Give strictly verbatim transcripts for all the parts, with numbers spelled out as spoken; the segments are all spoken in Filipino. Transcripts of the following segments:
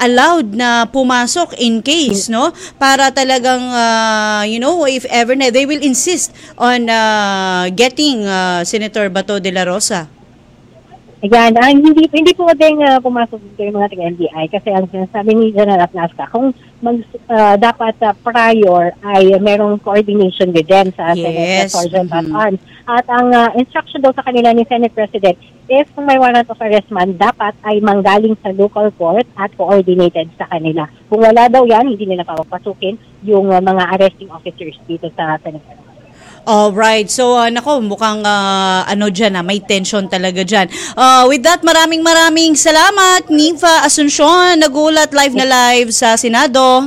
allowed na pumasok in case, no? Para talagang, uh, you know, if ever na, they will insist on uh, getting uh, Senator Bato de la Rosa. Ayan, ang hindi hindi po din uh, pumasok dito yung mga taga-N B I kasi ang sinasabi ni General Atlasca, kung mag, uh, dapat uh, prior ay merong coordination with them sa yes. Senate Sergeant mm-hmm. at Arms. At ang uh, instruction daw sa kanila ni Senate President is kung may warrant of arrest man, dapat ay manggaling sa local court at coordinated sa kanila. Kung wala daw yan, hindi nila papapasukin yung uh, mga arresting officers dito sa Senate. Alright, so uh, nako, mukhang uh, ano dyan, ah, may tension talaga dyan. Uh, with that, maraming maraming salamat, Nympha Asuncion, nagulat live na live sa Senado.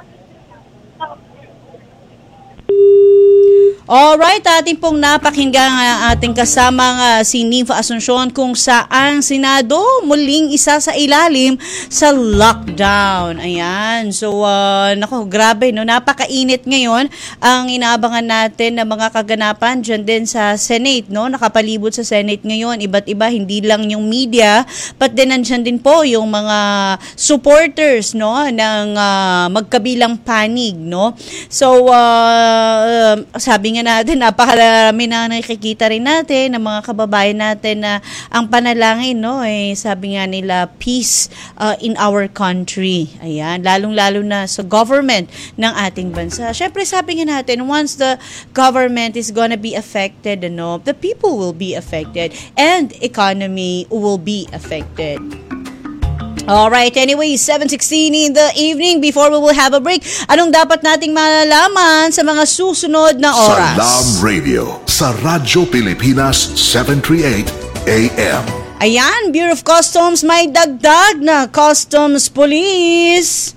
Alright, ating pong napakinggan ang ating kasamang uh, si Nympha Asuncion kung saan Senado muling isa sa ilalim sa lockdown. Ayan, so uh, nako, grabe, no? Napakainit ngayon ang inaabangan natin na mga kaganapan dyan din sa Senate, no? Nakapalibot sa Senate ngayon, iba't iba, hindi lang yung media, but then nandyan din po yung mga supporters, no? Ng uh, magkabilang panig, no? So, uh, sabi nga natin, napakarami na nakikita rin natin ng mga kababayan natin na ang panalangin, no, eh, sabi nga nila, peace uh, in our country. Ayan, lalong-lalo na sa government ng ating bansa. Syempre, sabi nga natin, once the government is gonna be affected, no, the people will be affected and economy will be affected. Alright, anyway, seven sixteen in the evening. Before we will have a break, anong dapat nating malalaman sa mga susunod na oras? Salam Radio, sa Radyo Pilipinas seven thirty-eight A M. Ayan, Bureau of Customs may dagdag na Customs Police.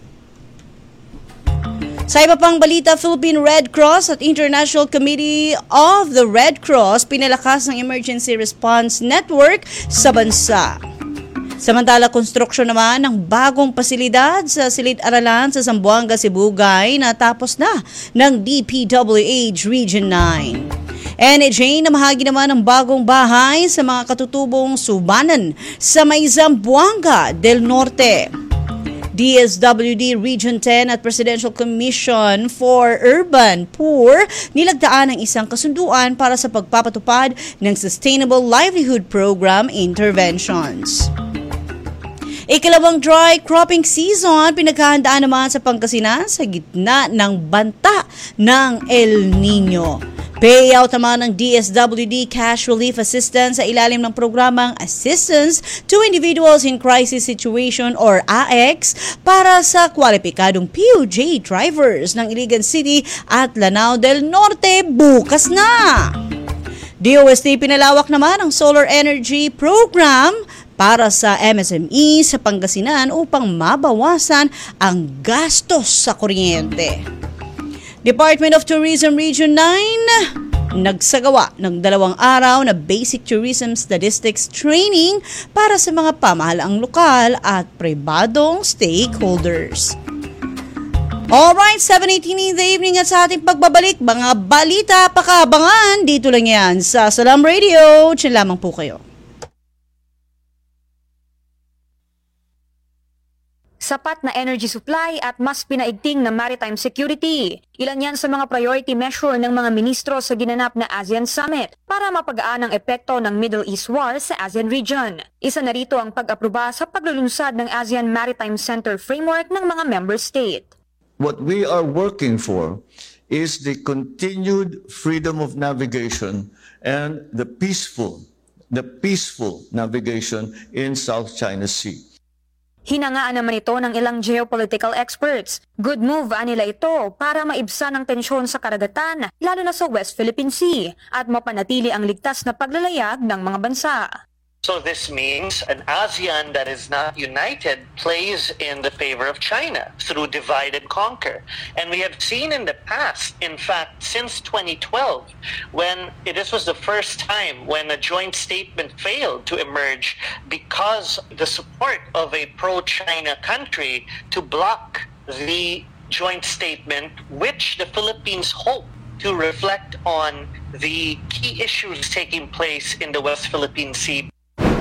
Sa iba pang balita, Philippine Red Cross at International Committee of the Red Cross pinalakas ng Emergency Response Network sa bansa. Samantala, konstruksyon naman ng bagong pasilidad sa silid-aralan sa Zamboanga, Sibugay natapos na ng D P W H Region nine. N H A namahagi naman ng bagong bahay sa mga katutubong subanan sa may Zamboanga del Norte. D S W D Region ten at Presidential Commission for Urban Poor nilagdaan ng isang kasunduan para sa pagpapatupad ng Sustainable Livelihood Program interventions. Ikalawang dry cropping season, pinaghahandaan naman sa Pangasinan sa gitna ng banta ng El Nino. Payout naman ng D S W D Cash Relief Assistance sa ilalim ng programang Assistance to Individuals in Crisis Situation or A X para sa kwalipikadong P O J drivers ng Iligan City at Lanao del Norte bukas na. D O S T pinalawak naman ang solar energy program para sa M S M E sa Pangasinan upang mabawasan ang gastos sa kuryente. Department of Tourism Region nine nagsagawa ng dalawang araw na Basic Tourism Statistics Training para sa mga pamahalaang lokal at pribadong stakeholders. Alright, seven eighteen in the evening at sa ating pagbabalik, mga balita pakabangan, dito lang yan sa Salam Radio. Diyan lamang po kayo. Sapat na energy supply at mas pinaigting na maritime security. Ilan yan sa mga priority measure ng mga ministro sa ginanap na ASEAN Summit para mapagaan ang epekto ng Middle East War sa ASEAN region. Isa na rito ang pag-aproba sa paglulunsad ng ASEAN Maritime Center Framework ng mga member state. What we are working for is the continued freedom of navigation and the peaceful, the peaceful navigation in South China Sea. Hinangaan naman ito ng ilang geopolitical experts. Good move anila ito para maibsan ang tensyon sa karagatan, lalo na sa West Philippine Sea, at mapanatili ang ligtas na paglalayag ng mga bansa. So this means an ASEAN that is not united plays in the favor of China through divide and conquer. And we have seen in the past, in fact, since twenty twelve, when it, this was the first time when a joint statement failed to emerge because the support of a pro-China country to block the joint statement, which the Philippines hope to reflect on the key issues taking place in the West Philippine Sea.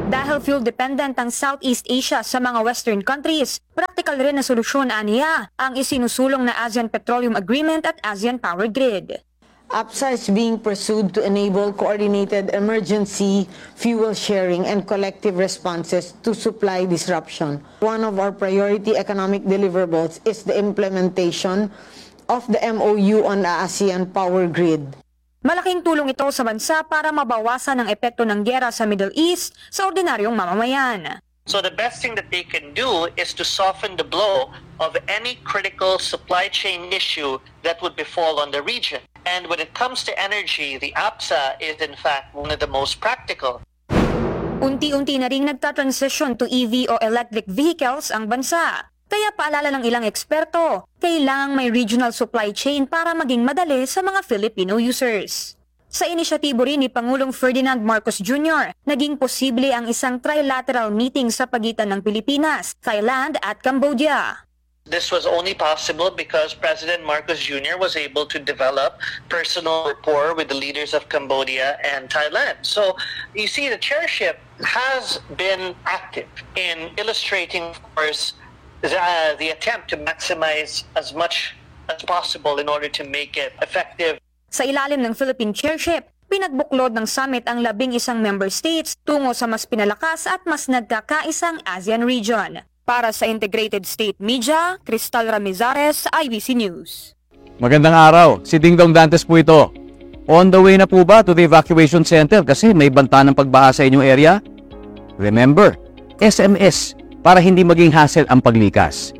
Dahil fuel-dependent ang Southeast Asia sa mga Western countries, practical rin na solusyon aniya ang isinusulong na ASEAN Petroleum Agreement at ASEAN Power Grid. A P S A is being pursued to enable coordinated emergency fuel sharing and collective responses to supply disruption. One of our priority economic deliverables is the implementation of the M O U on the ASEAN Power Grid. Malaking tulong ito sa bansa para mabawasan ang epekto ng giyera sa Middle East sa ordinaryong mamamayan. So the best thing that they can do is to soften the blow of any critical supply chain issue that would befall on the region. And when it comes to energy, the A P S A is in fact one of the most practical. Unti-unti na ring nagta-transition to E V o electric vehicles ang bansa. Kaya paalala ng ilang eksperto, kailangang may regional supply chain para maging madali sa mga Filipino users. Sa inisyatibo rin ni Pangulong Ferdinand Marcos Junior, naging posible ang isang trilateral meeting sa pagitan ng Pilipinas, Thailand at Cambodia. This was only possible because President Marcos Junior was able to develop personal rapport with the leaders of Cambodia and Thailand. So you see, the chairship has been active in illustrating, of course, the, uh, the attempt to maximize as much as possible in order to make it effective. Sa ilalim ng Philippine chairship, pinagbuklod ng summit ang labing isang member states tungo sa mas pinalakas at mas nagkakaisang ASEAN region. Para sa Integrated State Media, Cristal Ramizares, I B C News. Magandang araw, si Dingdong Dantes po ito. On the way na po ba to the evacuation center kasi may banta ng pagbaha sa inyong area? Remember, S M S para hindi maging hassle ang paglikas.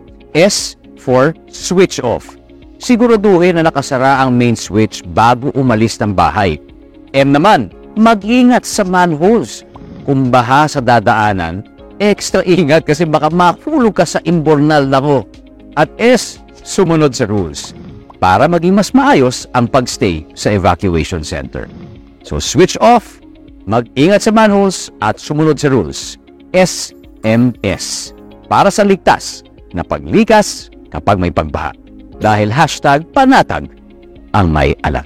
S for switch off. Siguraduhin na nakasara ang main switch bago umalis ng bahay. M naman, mag-ingat sa manholes. Kung baha sa dadaanan, extra ingat kasi baka mahulog ka sa imbornal na mo. At S, sumunod sa rules para maging mas maayos ang pagstay sa evacuation center. So switch off, mag-ingat sa manholes at sumunod sa rules. S M S para sa ligtas na paglikas kapag may pagbaha. Dahil hashtag panatag ang may alam.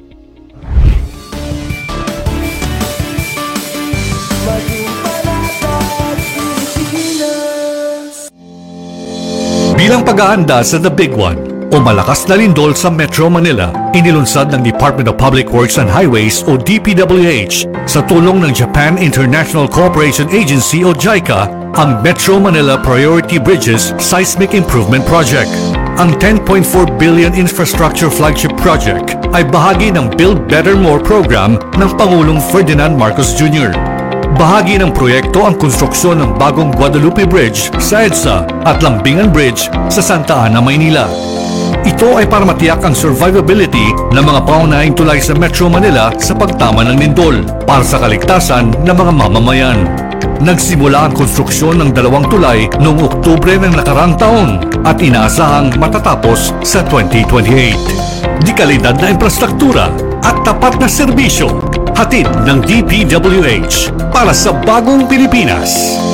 Bilang pag-aanda sa The Big One o malakas na lindol sa Metro Manila, inilunsad ng Department of Public Works and Highways o D P W H sa tulong ng Japan International Cooperation Agency o JICA ang Metro Manila Priority Bridges Seismic Improvement Project. Ang ten point four billion infrastructure flagship project ay bahagi ng Build Better More program ng Pangulong Ferdinand Marcos Junior Bahagi ng proyekto ang konstruksyon ng bagong Guadalupe Bridge sa EDSA at Lambingan Bridge sa Santa Ana, Maynila. Ito ay para matiyak ang survivability ng mga pangunahing tulay sa Metro Manila sa pagtama ng lindol para sa kaligtasan ng mga mamamayan. Nagsimula ang konstruksyon ng dalawang tulay noong Oktubre ng nakarang taon at inaasahang matatapos sa twenty twenty-eight. Di kalidad na infrastruktura at tapat na serbisyo, hatid ng D P W H para sa bagong Pilipinas.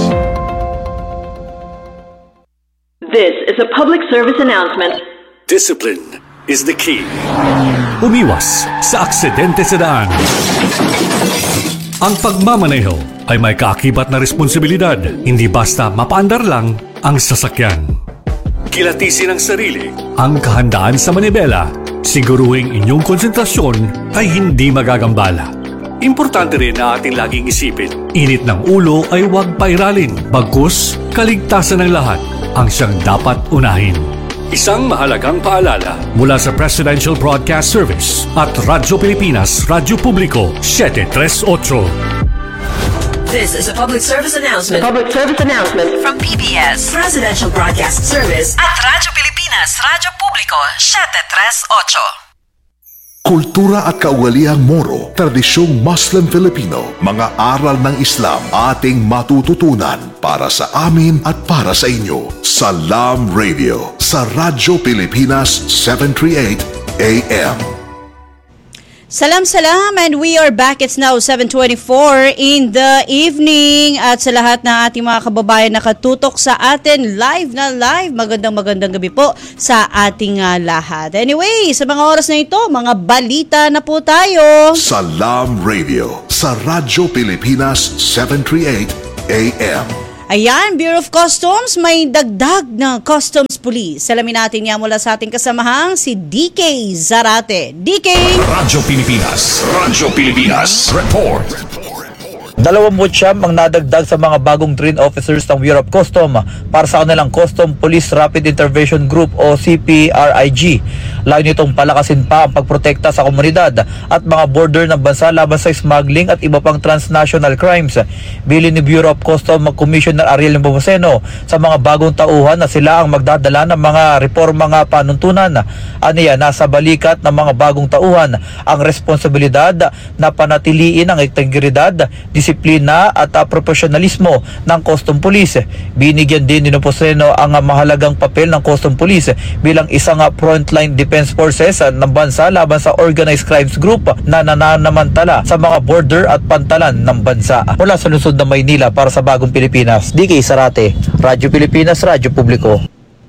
This is a public service announcement. Discipline is the key. Umiwas sa aksidente sa daan. Ang pagmamaneho ay may kaakibat na responsibilidad, hindi basta mapaandar lang ang sasakyan. Kilatisin ang sarili, ang kahandaan sa manibela, siguruhing inyong konsentrasyon ay hindi magagambala. Importante rin na ating laging isipin, init ng ulo ay huwag pairalin, bagkus kaligtasan ng lahat ang siyang dapat unahin. Isang mahalagang paalala mula sa Presidential Broadcast Service at Radyo Pilipinas, Radyo Publiko, seven thirty-eight. This is a public service announcement. Public service announcement From P B S, Presidential Broadcast Service at Radyo Pilipinas, Radyo Publiko, seven thirty-eight. Kultura at kaugaliang Moro, tradisyong Muslim Filipino, mga aral ng Islam ating matututunan para sa amin at para sa inyo. Salam Radio sa Radyo Pilipinas seven thirty-eight A M. Salam salam, and we are back. It's now seven twenty-four in the evening. At sa lahat ng ating mga kababayan nakatutok sa atin live na live, magandang magandang gabi po sa ating uh, lahat. Anyway, sa mga oras na ito, mga balita na po tayo. Salam Radio sa Radyo Pilipinas seven thirty-eight A M. Ayan, Bureau of Customs, may dagdag na Customs Police. Alamin natin niya mula sa ating kasamahang si D K Zarate. D K! Radyo Pilipinas. Radyo Pilipinas. Report. Dalawang butsyam ang nadagdag sa mga bagong trained officers ng Bureau of Customs para sa kanilang Custom Police Rapid Intervention Group o C P R I G. Layo nitong palakasin pa ang pagprotekta sa komunidad at mga border ng bansa laban sa smuggling at iba pang transnational crimes. Bilin ni Bureau of Customs Commissioner Ariel Nepomuceno sa mga bagong tauhan na sila ang magdadala ng mga reforma nga panuntunan. Aniya, nasa balikat ng mga bagong tauhan ang responsibilidad na panatiliin ang integridad, disiplina at uh, profesionalismo ng Custom Police. Binigyan din ni Nepomuceno ang uh, mahalagang papel ng Custom Police bilang isang uh, frontline defense forces uh, ng bansa laban sa organized crimes group na nananamantala sa mga border at pantalan ng bansa. Mula sa lungsod ng Maynila para sa Bagong Pilipinas, D K Zarate, Radyo Pilipinas, Radyo Publiko.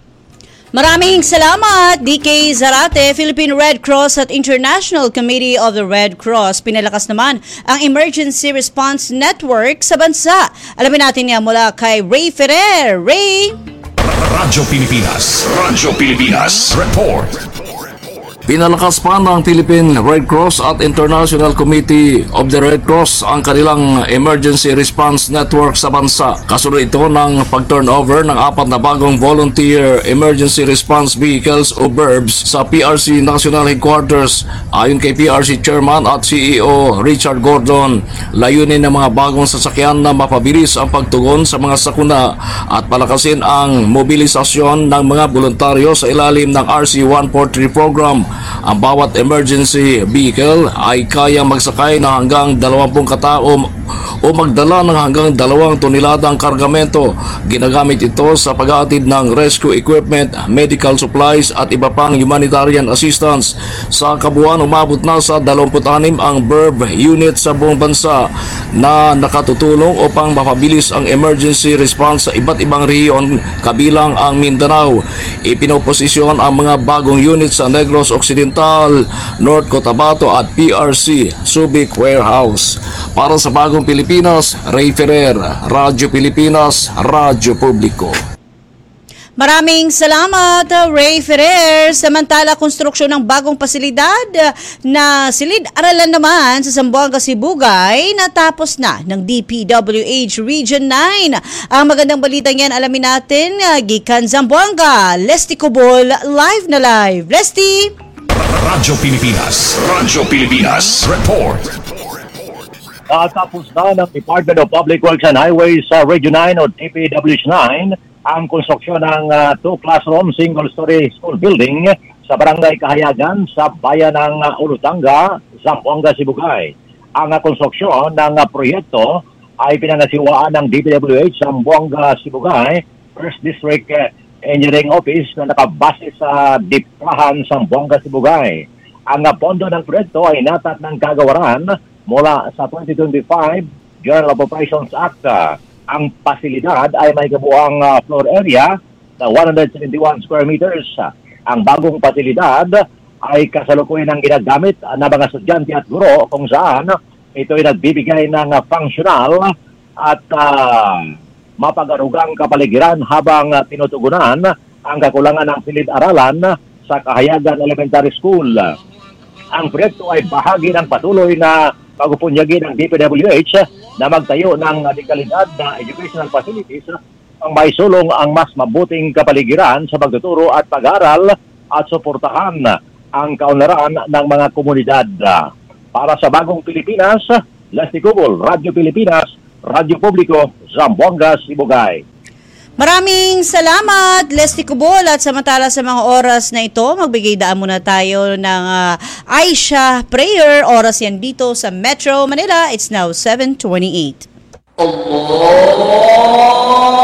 Maraming salamat, D K Zarate. Philippine Red Cross at International Committee of the Red Cross pinalakas naman ang Emergency Response Network sa bansa. Alamin natin niya mula kay Ray Ferrer. Ray! Radyo Pilipinas. Radyo Pilipinas. Report. Pinalakas pa ng Philippine Red Cross at International Committee of the Red Cross ang kanilang Emergency Response Network sa bansa. Kasunod ito ng pag-turnover ng apat na bagong Volunteer Emergency Response Vehicles o B E R Bs sa P R C National Headquarters. Ayon kay P R C Chairman at C E O Richard Gordon, layunin ng mga bagong sasakyan na mapabilis ang pagtugon sa mga sakuna at palakasin ang mobilisasyon ng mga voluntaryo sa ilalim ng R C one forty-three program. Ang bawat emergency vehicle ay kayang magsakay ng hanggang dalawampung katao o magdala ng hanggang dalawang toneladang kargamento. Ginagamit ito sa pag-aatid ng rescue equipment, medical supplies at iba pang humanitarian assistance. Sa kabuuan, umabot na sa dalawampu't-anim ang B E R B unit sa buong bansa na nakatutulong upang mapabilis ang emergency response sa iba't ibang rehiyon kabilang ang Mindanao. Ipinoposisyon ang mga bagong unit sa Negros Occidental, North Cotabato at P R C Subic Warehouse. Para sa Bagong Pilipinas, Ray Ferrer, Radyo Pilipinas, Radyo Publiko. Maraming salamat, Ray Ferrer. Samantala, konstruksyon ng bagong pasilidad na silid-aralan naman sa Zamboanga, Sibugay natapos na ng D P W H Region nine. Ang magandang balita niyan, alamin natin, gikan Zamboanga. Lesty Cobol, live na live. Lesty! Radyo Pilipinas. Radyo Pilipinas. Report. Natapos na ng Department of Public Works and Highways sa Region nine o D P W H nine ang konstruksyon ng uh, two-classroom single-story school building sa Barangay Kahayagan sa bayan ng uh, Olutanga, Zamboanga, Sibugay. Ang uh, konstruksyon ng uh, proyekto ay pinangasiwaan ng D P W H Zamboanga, Sibugay, First District uh, Engineering Office na nakabase sa Diplahan, Zamboanga, Sibugay. Ang uh, pondo ng proyekto ay natat ng kagawaran mula sa twenty twenty-five Journal of Operations Act. Uh, Ang pasilidad ay may kabuang uh, floor area na one hundred seventy-one square meters. Ang bagong pasilidad ay kasalukuyan ng ginagamit uh, na mga estudyante at guro kung saan ito ay nagbibigay ng uh, functional at uh, mapag-arugang kapaligiran habang uh, tinutugunan ang kakulangan ng silid-aralan sa Kahayagan Elementary School. Ang proyekto ay bahagi ng patuloy na pagpupunyagi ng D P W H na magtayo ng dekalidad na educational facilities ang may sulong ang mas mabuting kapaligiran sa pagtuturo at pag-aaral at suportahan ang kaunlaran ng mga komunidad. Para sa Bagong Pilipinas, Leslie Cobol, Radyo Pilipinas, Radyo Publiko, Zamboanga, Sibugay. Maraming salamat, Leslie Cobol. At samantala sa mga oras na ito, magbigay daan muna tayo ng uh, Aisha Prayer. Oras yan dito sa Metro Manila. It's now seven twenty-eight. Allah